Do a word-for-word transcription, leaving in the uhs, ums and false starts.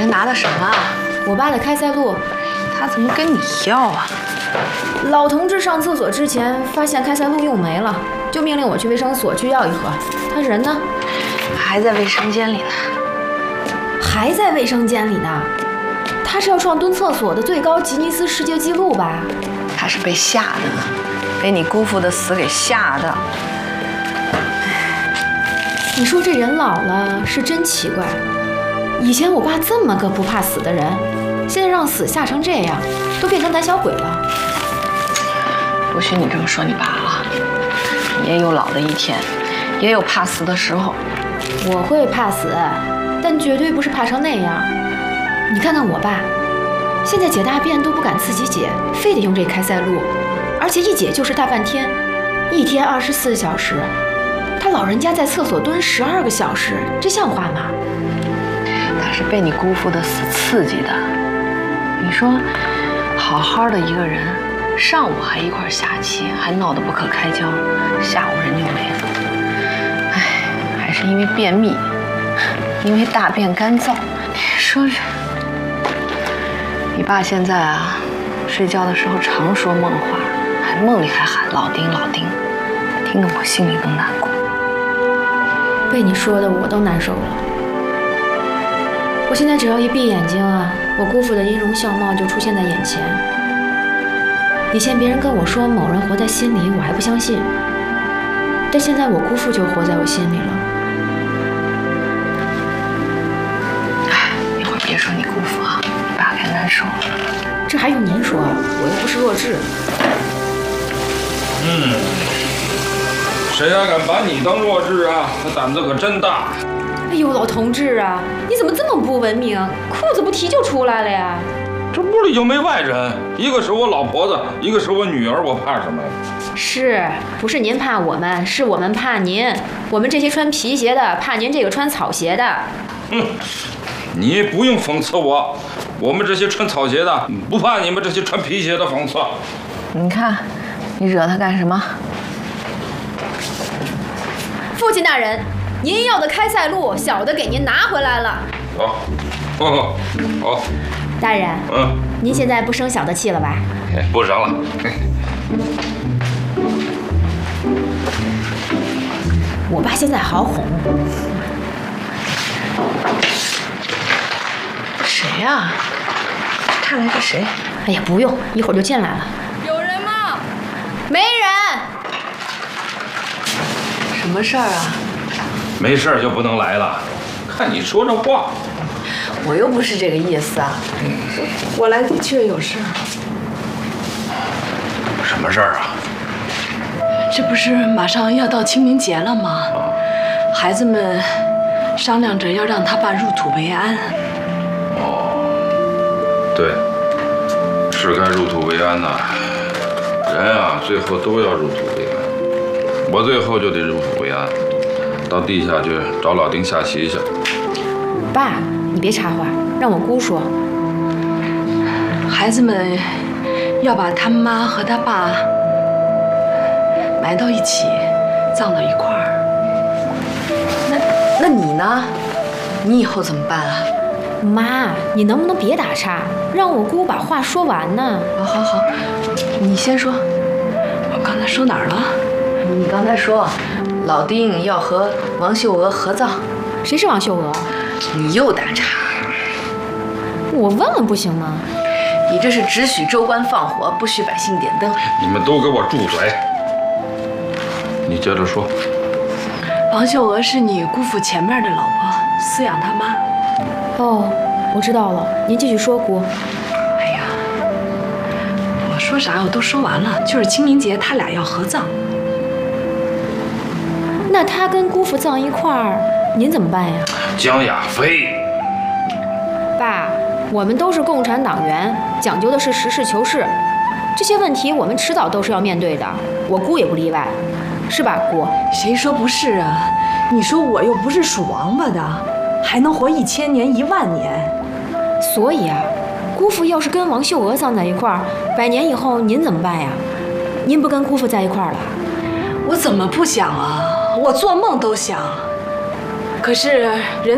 拿的什么？ 我爸的开塞露。 他怎么跟你要啊？ 老同志上厕所之前发现开塞露用没了，就命令我去卫生所去要一盒。他人呢？ 还在卫生间里呢。 还在卫生间里呢？他是要创蹲厕所的最高吉尼斯世界纪录吧？ 他是被吓的，被你姑父的死给吓的。 你说这人老了是真奇怪，以前我爸这么个不怕死的人，现在让死吓成这样，都变成胆小鬼了。 不许你这么说你爸啊！也有老的一天，也有怕死的时候。 我会怕死，但绝对不是怕成那样。你看看我爸，现在解大便都不敢自己解，非得用这开塞露，而且一解就是大半天，一天二十四小时。他老人家在厕所蹲十二个小时，这像话吗？ 他是被你姑父的死刺激的。你说，好好的一个人，上午还一块下棋，还闹得不可开交，下午人就没了。哎，还是因为便秘，因为大便干燥。你说这，你爸现在啊，睡觉的时候常说梦话，还梦里还喊老丁老丁，听得我心里都难过。 被你说的我都难受了。我现在只要一闭眼睛啊，我姑父的音容笑貌就出现在眼前。以前别人跟我说某人活在心里，我还不相信，但现在我姑父就活在我心里了。 哎，一会儿别说你姑父啊，你爸该难受了。 这还用您说？我又不是弱智。 嗯，谁还敢把你当弱智啊？他胆子可真大。 哎呦，老同志啊，你怎么这么不文明？裤子不提就出来了呀？ 这屋里就没外人，一个是我老婆子，一个是我女儿，我怕什么呀？ 是不是您怕我们？是我们怕您。我们这些穿皮鞋的怕您这个穿草鞋的。 哼，你不用讽刺我，我们这些穿草鞋的不怕你们这些穿皮鞋的讽刺。 你看，你惹他干什么？ 父亲大人，您要的开塞露，小的给您拿回来了。 好，好，好。 大人， 嗯， 您现在不生小的气了吧？ 不生了。 我爸现在好哄。 谁呀？看来是谁？ 哎呀，不用，一会儿就进来了。 有人吗？ 没人。 什么事儿啊？ 没事儿就不能来了。看你说这话。 我又不是这个意思啊。我来的确有事儿。 什么事儿啊？ 这不是马上要到清明节了吗？孩子们商量着要让他爸入土为安。 哦，对，是该入土为安呐。人啊，最后都要入土为安。我最后就得入土为安，到地下去找老丁下棋去。 爸，你别插话，让我姑说。 孩子们要把他妈和他爸埋到一起，葬到一块儿。 那那你呢？你以后怎么办啊？ 妈，你能不能别打岔，让我姑把话说完呢？ 好好好，你先说。 我刚才说哪儿了？ 你刚才说老丁要和王秀娥合葬。 谁是王秀娥？ 你又打岔。 我问问不行吗？ 你这是只许州官放火，不许百姓点灯。 你们都给我住嘴！你接着说。 王秀娥是你姑父前面的老婆，饲养他妈。 哦，我知道了，您继续说，姑。 哎呀，我说啥我都说完了，就是清明节他俩要合葬。 那他跟姑父葬一块儿，您怎么办呀？ 江亚飞， 爸，我们都是共产党员，讲究的是实事求是，这些问题我们迟早都是要面对的，我姑也不例外，是吧，姑？ 谁说不是啊？你说我又不是属王八的，还能活一千年一万年。 所以啊，姑父要是跟王秀娥葬在一块儿，百年以后您怎么办呀？您不跟姑父在一块儿了？ 我怎么不想啊？我做梦都想。可是人。